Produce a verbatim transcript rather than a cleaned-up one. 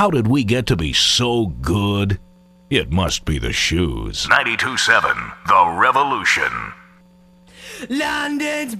How did we get to be so good? It must be the shoes. ninety-two point seven, The Revolution. London's